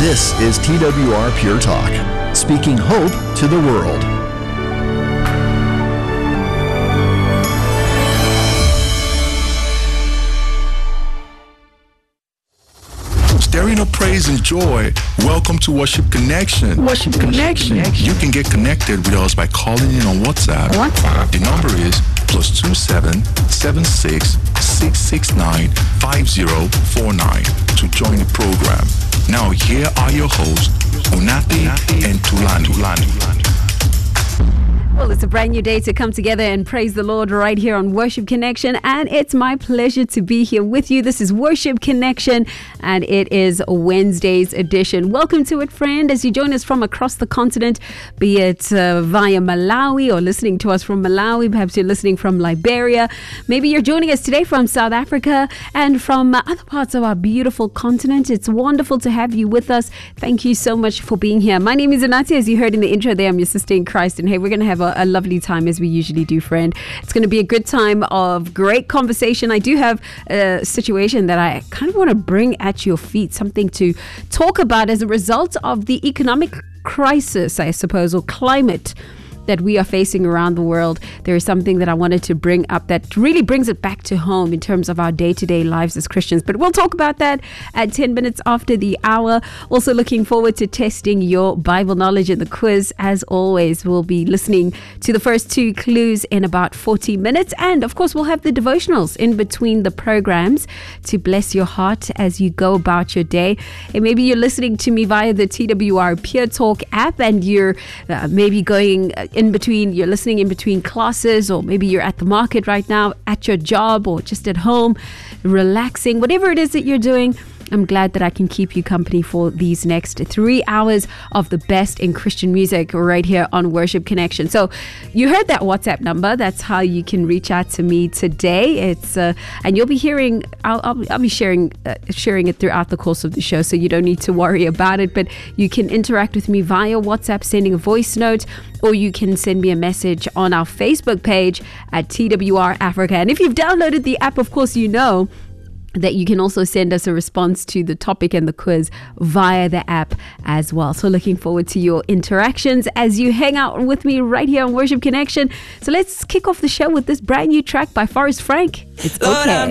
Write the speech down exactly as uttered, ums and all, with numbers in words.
This is T W R Pure Talk, speaking hope to the world. Stirring up praise and joy. Welcome to Worship Connection. Worship Connection. You can get connected with us by calling in on WhatsApp. WhatsApp. The number is plus two seven seven six six six nine five zero four nine to join the program. Now here are your hosts, Unati and Tulani. Well, it's a brand new day to come together and praise the Lord right here on Worship Connection, and it's my pleasure to be here with you. This is Worship Connection, and it is Wednesday's edition. Welcome to it, friend, as you join us from across the continent, be it uh, via Malawi or listening to us from Malawi. Perhaps you're listening from Liberia. Maybe you're joining us today from South Africa and from uh, other parts of our beautiful continent. It's wonderful to have you with us. Thank you so much for being here. My name is Anati. As you heard in the intro there, I'm your sister in Christ, and hey, we're going to have a, a lovely time as we usually do, friend. It's going to be a good time of great conversation. I do have a situation that I kind of want to bring at your feet, something to talk about as a result of the economic crisis, I suppose, or climate that we are facing around the world. There is something that I wanted to bring up that really brings it back to home in terms of our day-to-day lives as Christians. But we'll talk about that at ten minutes after the hour. Also looking forward to testing your Bible knowledge in the quiz. As always, we'll be listening to the first two clues in about forty minutes. And of course, we'll have the devotionals in between the programs to bless your heart as you go about your day. And maybe you're listening to me via the T W R Pure Talk app, and you're uh, maybe going uh, in between, you're listening in between classes, or maybe you're at the market right now, at your job, or just at home, relaxing, whatever it is that you're doing. I'm glad that I can keep you company for these next three hours of the best in Christian music right here on Worship Connection. So you heard that WhatsApp number. That's how you can reach out to me today. It's uh, and you'll be hearing, I'll, I'll, I'll be sharing uh, sharing it throughout the course of the show, so you don't need to worry about it. But you can interact with me via WhatsApp, sending a voice note, or you can send me a message on our Facebook page at T W R Africa. And if you've downloaded the app, of course, you know that you can also send us a response to the topic and the quiz via the app as well. So looking forward to your interactions as you hang out with me right here on Worship Connection. So let's kick off the show with this brand new track by Forrest Frank. It's okay.